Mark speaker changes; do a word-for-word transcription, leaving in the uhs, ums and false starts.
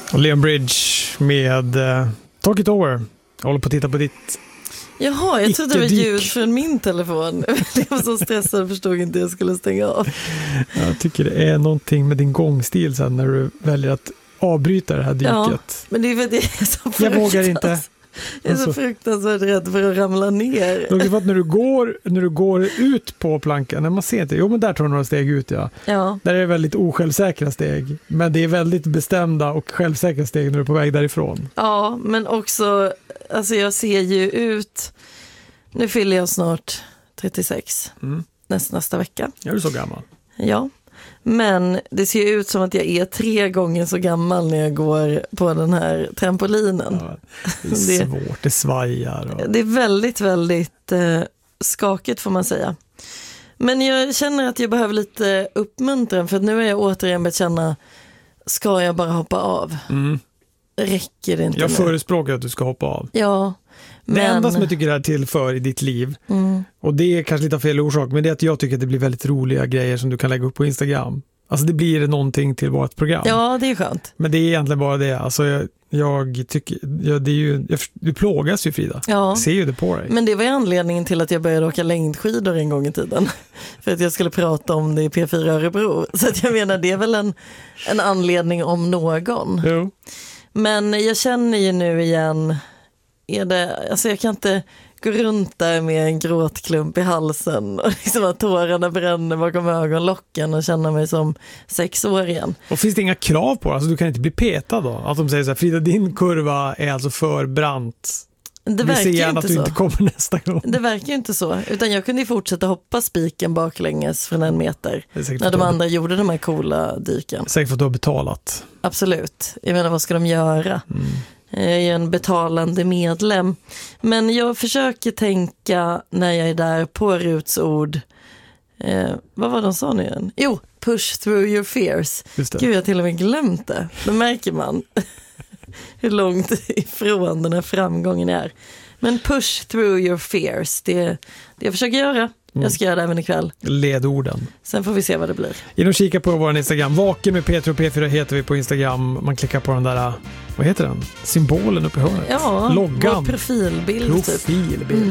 Speaker 1: Leon Bridge med uh, Talk It Over. Jag håller på att titta på ditt.
Speaker 2: Jaha, jag trodde det var
Speaker 1: Icke-dyk.
Speaker 2: ljud från min telefon. Jag var så stressad och förstod inte att jag skulle stänga av.
Speaker 1: Jag tycker det är någonting med din gångstil sen när du väljer att avbryta det här dyket.
Speaker 2: Ja, men det är för att jag är så
Speaker 1: Jag vågar inte.
Speaker 2: Jag är så
Speaker 1: Alltså.
Speaker 2: fruktansvärt rädd för att ramla ner.
Speaker 1: För att när du går när du går ut på plankan, när man ser inte, jo men där tar du några steg ut, ja.
Speaker 2: Ja.
Speaker 1: Där är det väldigt osjälvsäkra steg, men det är väldigt bestämda och självsäkra steg när du är på väg därifrån.
Speaker 2: Ja, men också, alltså jag ser ju ut, nu fyller jag snart trettiosex,
Speaker 1: Mm.
Speaker 2: nästa, nästa vecka.
Speaker 1: Är du så gammal?
Speaker 2: Ja, men det ser ju ut som att jag är tre gånger så gammal när jag går på den här trampolinen.
Speaker 1: Ja, det är
Speaker 2: Det-
Speaker 1: svårt, det svajar. Och...
Speaker 2: Det är väldigt, väldigt eh, skakigt får man säga. Men jag känner att jag behöver lite uppmuntran, för att nu har jag återigen börjat känna, ska jag bara hoppa av?
Speaker 1: Mm.
Speaker 2: Räcker det inte
Speaker 1: Jag
Speaker 2: nu?
Speaker 1: förespråkar att du ska hoppa av.
Speaker 2: Ja, men...
Speaker 1: Det enda som jag tycker det är till för i ditt liv,
Speaker 2: Mm.
Speaker 1: och det är kanske lite av fel orsak, men det är att jag tycker att det blir väldigt roliga grejer som du kan lägga upp på Instagram. Alltså det blir någonting till vårt program.
Speaker 2: Ja, det är skönt.
Speaker 1: Men det är egentligen bara det. Alltså jag, jag tycker, ja, det är ju, jag, du plågas ju, Frida.
Speaker 2: Ja.
Speaker 1: Jag ser ju det på dig.
Speaker 2: Men det var ju anledningen till att jag började åka längdskidor en gång i tiden. För att jag skulle prata om det i P fyra Örebro. Så att jag menar, det är väl en, en anledning om någon.
Speaker 1: Jo.
Speaker 2: Men jag känner ju nu igen, är det, alltså jag kan inte gå runt där med en gråtklump i halsen och liksom att tårarna bränner bakom ögonlocken och känna mig som sex år igen.
Speaker 1: Och finns det inga krav på det? Alltså du kan inte bli petad då? Att de säger så här, Frida, din kurva är alltså för brant.
Speaker 2: Det
Speaker 1: Vi
Speaker 2: verkar
Speaker 1: ser
Speaker 2: ju
Speaker 1: gärna
Speaker 2: inte
Speaker 1: att du
Speaker 2: så.
Speaker 1: inte kommer nästa gång.
Speaker 2: Det verkar ju inte så, utan jag kunde ju fortsätta hoppa spiken baklänges från en meter
Speaker 1: Det är säkert
Speaker 2: när
Speaker 1: för
Speaker 2: de
Speaker 1: att du-
Speaker 2: andra gjorde de här coola dyken.
Speaker 1: Säkert för att du har betalat.
Speaker 2: Absolut. Jag menar, vad ska de göra?
Speaker 1: Mm.
Speaker 2: Jag är ju en betalande medlem. Men jag försöker tänka när jag är där på Ruts ord. Eh, vad var de sa nu igen? Jo, push through your fears.
Speaker 1: Just det.
Speaker 2: Gud, jag har till och med glömt det. Då märker man hur långt ifrån den här framgången är. Men push through your fears, det, det jag försöker göra. Jag ska göra det även ikväll.
Speaker 1: Ledorden.
Speaker 2: Sen får vi se vad det blir.
Speaker 1: In och kika på vår Instagram. Vaken med P tre och P fyra heter vi på Instagram. Man klickar på den där, vad heter den? Symbolen uppe i hörnet.
Speaker 2: Ja,
Speaker 1: Loggan.
Speaker 2: vår profilbild typ.
Speaker 1: Profilbild.